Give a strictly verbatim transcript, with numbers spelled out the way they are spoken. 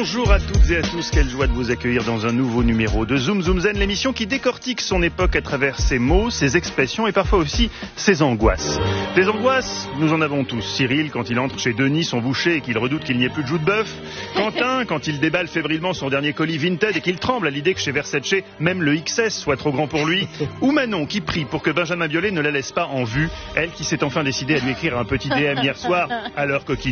Bonjour à toutes et à tous, quelle joie de vous accueillir dans un nouveau numéro de Zoom Zoom Zen, l'émission qui décortique son époque à travers ses mots, ses expressions et parfois aussi ses angoisses. Des angoisses, nous en avons tous. Cyril, quand il entre chez Denis, son boucher, et qu'il redoute qu'il n'y ait plus de joues de bœuf. Quentin, quand il déballe fébrilement son dernier colis Vinted et qu'il tremble à l'idée que chez Versace, même le X S soit trop grand pour lui. Ou Manon, qui prie pour que Benjamin Biolay ne la laisse pas en vue, elle qui s'est enfin décidée à lui écrire un petit D M hier soir à l'heure coquine.